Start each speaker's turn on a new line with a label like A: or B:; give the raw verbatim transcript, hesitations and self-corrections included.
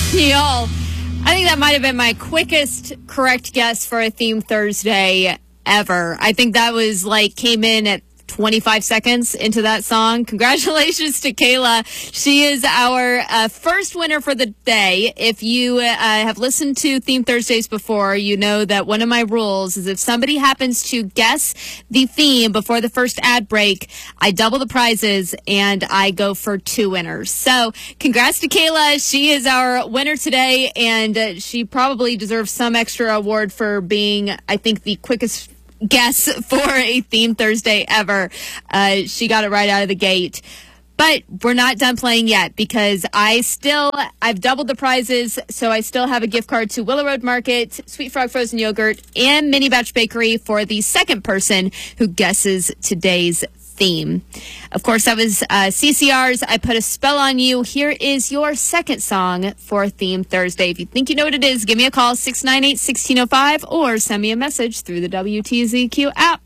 A: Y'all, I think that might have been my quickest correct guess for a Theme Thursday ever. I think that was like came in at twenty-five seconds into that song. Congratulations to Kayla. She is our uh, first winner for the day. If you uh, have listened to Theme Thursdays before, you know that one of my rules is if somebody happens to guess the theme before the first ad break, I double the prizes and I go for two winners. So congrats to Kayla. She is our winner today, and uh, she probably deserves some extra award for being, I think, the quickest guess for a Theme Thursday ever. Uh, she got it right out of the gate. But we're not done playing yet, because I still, I've doubled the prizes, so I still have a gift card to Willow Road Market, Sweet Frog Frozen Yogurt, and Mini Batch Bakery for the second person who guesses today's theme. Of course, that was uh, C C R's I Put a Spell on You. Here is your second song for Theme Thursday. If you think you know what it is, give me a call, six nine eight, one six zero five, or send me a message through the W T Z Q app.